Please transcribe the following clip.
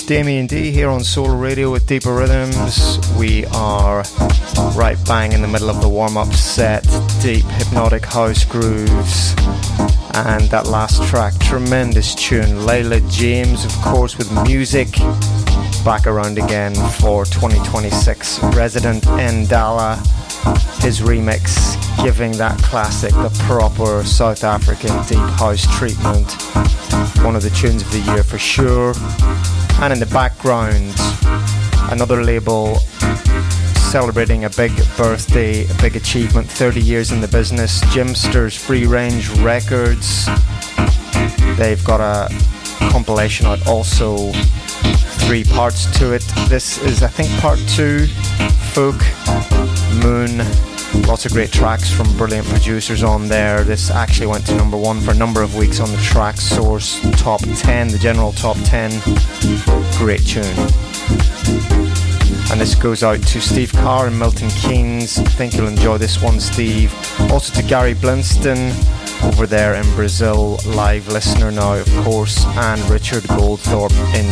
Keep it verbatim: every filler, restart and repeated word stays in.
Damien D here on Soul Radio with Deeper Rhythms. We are right bang in the middle of the warm-up set, deep hypnotic house grooves. And that last track, tremendous tune, Layla James, of course, with music. Back around again for twenty twenty-six, Resident Ndala, his remix, giving that classic the proper South African deep house treatment. One of the tunes of the year for sure. And in the background, another label celebrating a big birthday, a big achievement, thirty years in the business, Jimster's Free Range Records. They've got a compilation out, also three parts to it. This is, I think, part two, Folk, Moon. Lots of great tracks from brilliant producers on there. This actually went to number one for a number of weeks on the Track Source Top ten, the general Top ten. Great tune. And this goes out to Steve Carr and Milton Keynes. I think you'll enjoy this one, Steve. Also to Gary Blinston over there in Brazil, live listener now, of course, and Richard Goldthorpe in